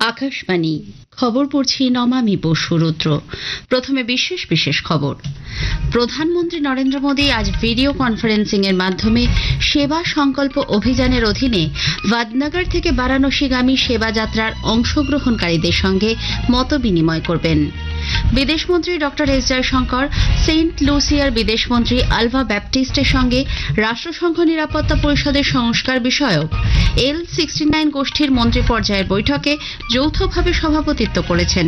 আকাশবাণী খবর পড়ছি নমামি বসুরুদ্র। প্রথমে বিশেষ বিশেষ খবর। প্রধানমন্ত্রী নরেন্দ্র মোদী আজ ভিডিও কনফারেন্সিং এর মাধ্যমে সেবা সংকল্প অভিযানের অধীনে ভাদনগর থেকে বারাণসীগামী সেবা যাত্রার অংশগ্রহণকারীদের সঙ্গে মতবিনিময় করবেন। বিদেশমন্ত্রী ডক্টর এস জয়শঙ্কর সেন্ট লুসিয়ার বিদেশমন্ত্রী আলভা ব্যাপটিস্টের সঙ্গে রাষ্ট্রসংঘ নিরাপত্তা পরিষদের সংস্কার বিষয়ক L69 গোষ্ঠীর মন্ত্রী পর্যায়ের বৈঠকে যৌথভাবে সভাপতিত্ব করেছেন।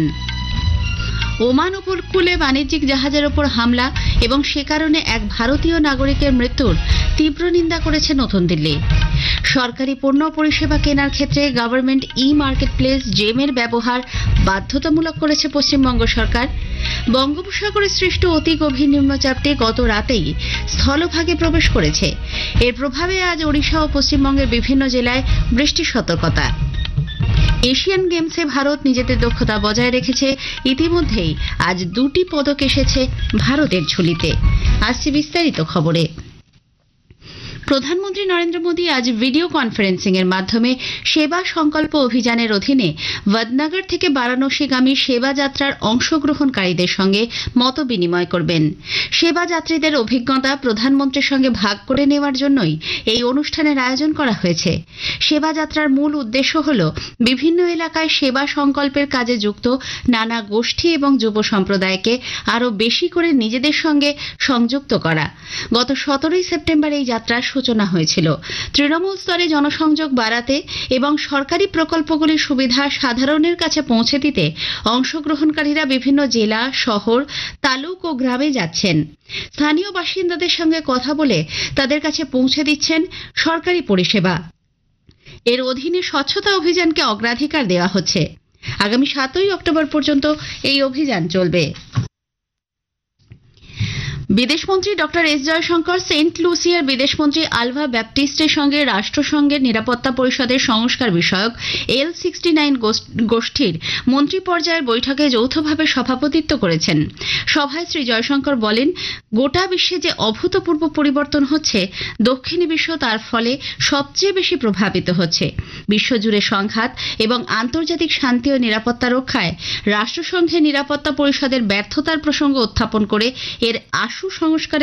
ওমান উপকূলে বাণিজ্যিক জাহাজের ওপর হামলা এবং সে কারণে এক ভারতীয় নাগরিকের মৃত্যুর তীব্র নিন্দা করেছে নতুন দিল্লি। সরকারি পণ্য পরিষেবা কেনার ক্ষেত্রে গভর্নমেন্ট মার্কেট প্লেস জেমের ব্যবহার বাধ্যতামূলক করেছে পশ্চিমবঙ্গ সরকার। বঙ্গোপসাগরে সৃষ্ট অতি গভীর নিম্নচাপটি গত রাতেই স্থলভাগে প্রবেশ করেছে। এর প্রভাবে আজ ওড়িশা ও পশ্চিমবঙ্গের বিভিন্ন জেলায় বৃষ্টির সতর্কতা। এশিয়ান গেমসে ভারত নিজেদের দক্ষতা বজায় রেখেছে। ইতিমধ্যেই আজ 2টি পদক এসেছে ভারতের ঝুলিতে। আসছে বিস্তারিত খবরে। প্রধানমন্ত্রী নরেন্দ্র মোদী আজ ভিডিও কনফারেন্সিং এর মাধ্যমে সেবা সংকল্প অভিযানের অধীনে ভাদনগর থেকে বারাণসীগামী সেবা যাত্রার অংশগ্রহণকারীদের সঙ্গে মতবিনিময় করবেন। সেবা যাত্রীদের অভিজ্ঞতা প্রধানমন্ত্রীর সঙ্গে ভাগ করে নেওয়ার জন্যই এই অনুষ্ঠানের আয়োজন করা হয়েছে। সেবা যাত্রার মূল উদ্দেশ্য হল বিভিন্ন এলাকায় সেবা সংকল্পের কাজে যুক্ত নানা গোষ্ঠী এবং যুব সম্প্রদায়কে আরও বেশি করে নিজেদের সঙ্গে সংযুক্ত করা। গত 17 সেপ্টেম্বর এই যাত্রা সূচনা হয়েছিল। তৃণমূল স্তরে জনসংযোগ বাড়াতে এবং সরকারি প্রকল্পগুলির সুবিধা সাধারণের কাছে পৌঁছে দিতে অংশগ্রহণকারীরা বিভিন্ন জেলা, শহর, তালুক ও গ্রামে যাচ্ছেন। স্থানীয় বাসিন্দাদের সঙ্গে কথা বলে তাদের কাছে পৌঁছে দিচ্ছেন সরকারি পরিষেবা। এর অধীনে স্বচ্ছতা অভিযানকে অগ্রাধিকার দেওয়া হচ্ছে। আগামী 7 অক্টোবর পর্যন্ত এই অভিযান চলবে। বিদেশমন্ত্রী ডক্টর এস জয়শঙ্কর সেন্ট লুসিয়ার বিদেশমন্ত্রী আলভা ব্যাপটিস্টের সঙ্গে রাষ্ট্রসংঘের নিরাপত্তা পরিষদের সংস্কার বিষয়ক L69 গোষ্ঠীর মন্ত্রী পর্যায়ের বৈঠকে যৌথভাবে সভাপতিত্ব করেছেন। সভায় শ্রী জয়শঙ্কর বলেন, গোটা বিশ্বে যে অভূতপূর্ব পরিবর্তন হচ্ছে, দক্ষিণী বিশ্ব তার ফলে সবচেয়ে বেশি প্রভাবিত হচ্ছে। বিশ্বজুড়ে সংঘাত এবং আন্তর্জাতিক শান্তি ও নিরাপত্তা রক্ষায় রাষ্ট্রসংঘের নিরাপত্তা পরিষদের ব্যর্থতার প্রসঙ্গ উত্থাপন করে এর আশু সংস্কারের